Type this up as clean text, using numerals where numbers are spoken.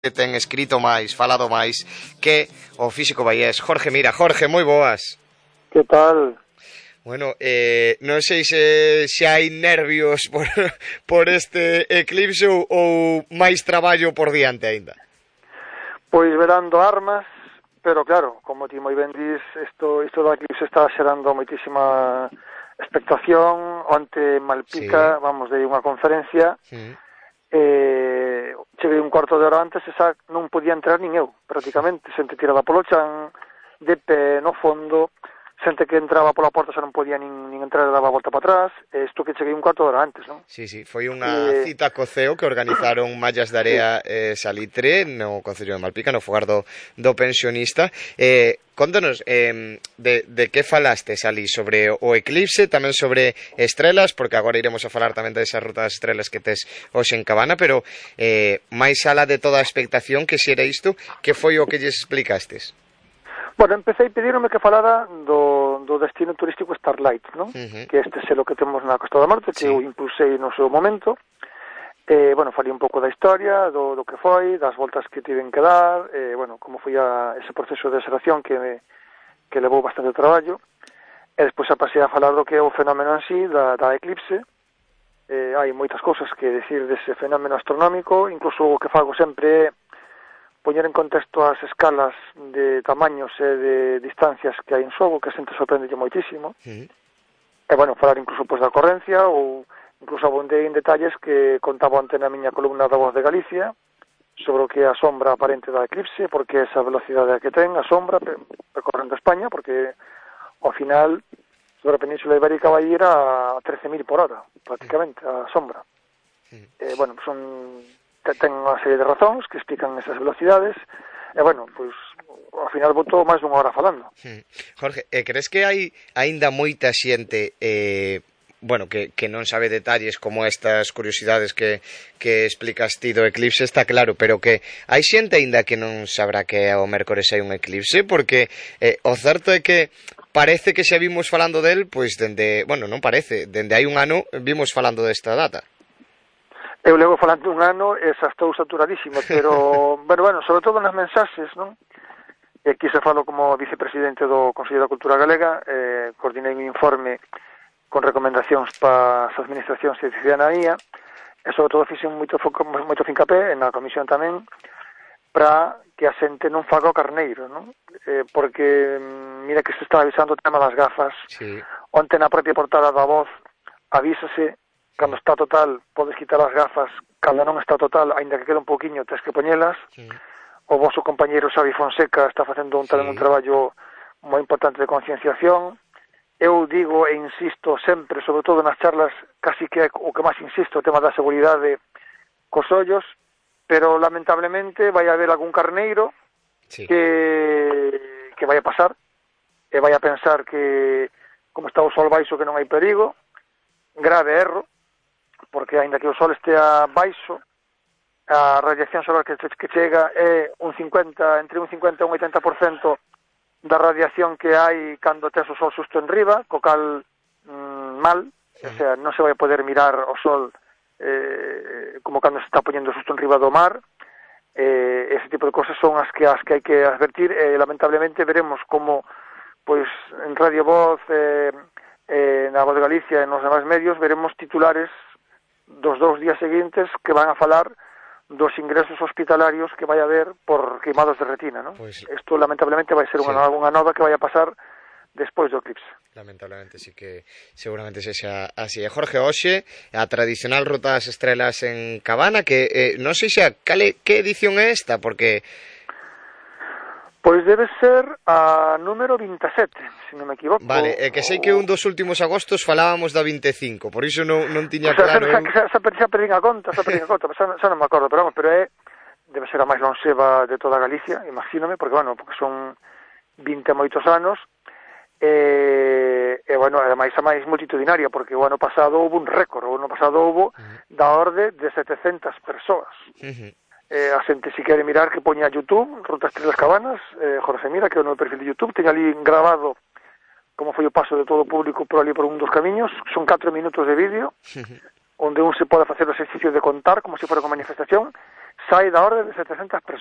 ten escrito máis, falado máis que o físico baiés Jorge Mira. Jorge, moi boas. Que tal? Bueno, non sei se hai nervios por este eclipse ou máis traballo por diante aínda. Pois verando armas, pero claro, como ti moi ben dis, isto do eclipse está xerando moitísima expectación. Onte en Malpica, vamos, dei unha conferencia, cheguei un cuarto de hora antes e xa non podía entrar nin eu, prácticamente, xente tirada polo chan, de pé no fondo, xente que entraba pola porta xa non podía nin entrar e daba a volta para atrás, e isto que cheguei un cuarto de hora antes, non? Sí, foi unha cita co CEO que organizaron Mallas de Area Salitre no Concello de Malpica, no fogar do pensionista. Contanos, de que falastes ali? Sobre o eclipse, tamén sobre estrelas, porque agora iremos a falar tamén desa ruta das estrelas que tes hoxe en Cabana, pero máis ala de toda a expectación que xera isto, que foi o que lles explicastes? Bueno, empecé e pedironme que falara do destino turístico Starlight, non? Que este selo que temos na Costa da Morte, que eu impulsei no seu momento. Bueno, falei un pouco da historia, do que foi, das voltas que tiven que dar, bueno, como foi ese proceso de xeración que levou bastante traballo. E despois pasei a falar do que é o fenómeno en sí, da eclipse. Hai moitas cousas que decir dese fenómeno astronómico, incluso o que fago sempre é poñer en contexto as escalas de tamaños e de distancias que hai en xogo, que a xente sorprende moitísimo. E, bueno, falar incluso da correncia, ou incluso abondei en detalles que contaba ante na miña columna da Voz de Galicia, sobre o que é a sombra aparente da eclipse, porque esa velocidade que ten a sombra percorrendo España, porque ao final sobre a Península Ibérica vai ir a 13.000 por hora, prácticamente, a sombra. Bueno, ten unha serie de razóns que explican esas velocidades, e, bueno, pois, ao final botou máis dunha hora falando. Jorge, crees que hai aínda moita xente, bueno, que non sabe detalles como estas curiosidades que explicas ti do eclipse, está claro, pero que hai xente aínda que non sabrá que o mércores hai un eclipse, porque o certo é que parece que xa vimos falando del, pois dende, bueno, non parece, dende hai un ano vimos falando desta data. Eu levo falando un ano e xa estou saturadísimo, pero, bueno, sobre todo nas mensaxes, non? E aquí se falo como vicepresidente do Consello da Cultura Galega, coordinei un informe con recomendacións para as administracións de cidadanía, e sobre todo fixen moito fincapé na comisión tamén, para que a xente non faga o carneiro, non? Porque, mira que se está avisando o tema das gafas, onte na propia portada da Voz avísase. Cando está total, podes quitar as gafas. Cando non está total, aínda que queda un pouquiño, tens que poñelas. O vosso compañeiro Xavi Fonseca está facendo un traballo moi importante de concienciación. Eu digo e insisto sempre, sobre todo nas charlas, casi que o que máis insisto, o tema da seguridade cos ollos, pero lamentablemente vai haber algún carneiro que vai a pasar e vai a pensar que, como está o sol baixo, que non hai perigo. Grave erro, porque aínda que o sol estea baixo, a radiación solar que chega é entre un 50 e un 80% da radiación que hai cando tes o sol xusto en riba, co cal mal, o sea, non se vai poder mirar o sol como cando se está poñendo xusto en riba do mar. Ese tipo de cosas son as que hai que advertir, e lamentablemente veremos como, pois, en Radio Voz, na Voz de Galicia e nos demais medios, veremos titulares dos 2 días seguintes que van a falar dos ingresos hospitalarios que vai haber por queimados de retina, non? Isto lamentablemente vai ser unha nova que vai a pasar despois do eclipse. Lamentablemente, sí que seguramente sexa así. Jorge, hoxe a tradicional ruta das estrelas en Cabana, que non sei xa que edición é esta, porque pois debe ser a número 27, se non me equivoco. Vale, é que sei que un dos últimos agostos falábamos da 25, por iso non tiña claro. Xa perdín a conta, xa non me acordo, pero debe ser a máis longeva de toda Galicia, imagínome, porque son 20 moitos anos, e ademais a máis multitudinaria, porque o ano pasado houve un récord, da orde de 700 persoas. A xente, se quere mirar, que poña a YouTube, Ruta Estrelas Cabanas, Jorge Mira, que é o meu perfil de YouTube, teño ali grabado como foi o paso de todo o público por ali por un dos camiños, son 4 minutos de vídeo, onde un se pode facer o exercicio de contar, como se fora unha manifestación, sai da orde de 700 persoas.